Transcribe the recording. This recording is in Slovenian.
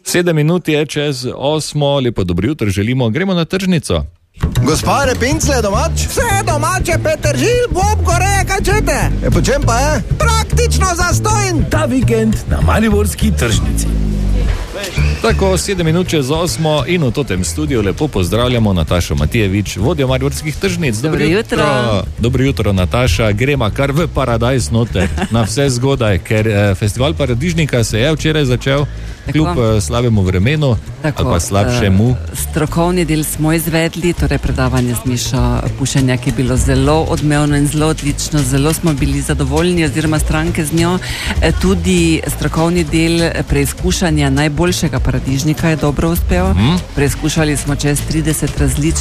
7 minut je čez 8, lepo dobro jutro želimo, gremo na tržnico. Gospa Repincle je domač? Vse domače, Petržil, bob gore, kaj čete? Po čem pa je? Praktično zastojn. Ta vikend na mariborski tržnici. Tako, 7 minut čez 8 in v totem studiu lepo pozdravljamo Natašo Matijevič, vodjo mariborskih tržnic. Dobro jutro. Dobro jutro, Nataša. Gremo kar v paradajz noter, na vse zgodaj, ker festival Paradižnika se je včeraj začel, kljub slabemu vremenu, ali pa slabšemu. Strokovni del smo izvedli, torej predavanje z Mišo Pušenja, ki je bilo zelo odmevno in zelo odlično, zelo smo bili zadovoljni oziroma stranke z njo. Tudi strokovni del preizkušanja najboljšega paradižnika je dobro uspel. Preizkušali smo čez 30 različnih